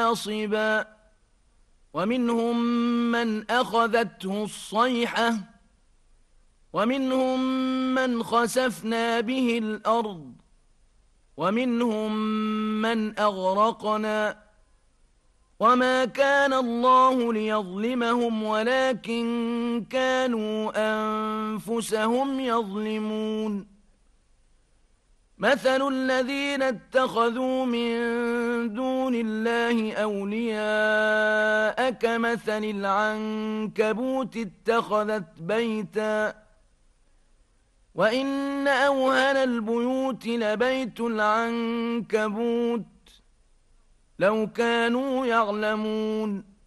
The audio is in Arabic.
حاصبا ومنهم من أخذته الصيحة ومنهم من خسفنا به الأرض ومنهم من أغرقنا وما كان الله ليظلمهم ولكن كانوا أنفسهم يظلمون مثل الذين اتخذوا من دون الله أولياء كمثل العنكبوت اتخذت بيتا وإن أوهن البيوت لبيت العنكبوت لو كانوا يعلمون